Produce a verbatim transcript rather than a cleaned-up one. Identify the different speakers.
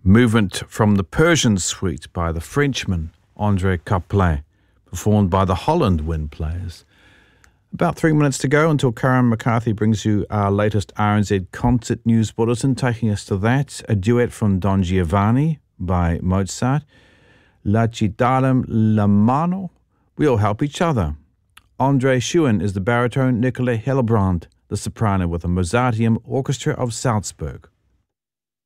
Speaker 1: Movement from the Persian Suite by the Frenchman André Capelin, performed by the Holland Wind Players. About three minutes to go until Karen McCarthy brings you our latest R N Z concert news bulletin. Taking us to that, a duet from Don Giovanni by Mozart, La ci darem la mano, We All Help Each Other. Andre Schuen is the baritone, Nicola Hillebrand the soprano with the Mozarteum Orchestra of Salzburg.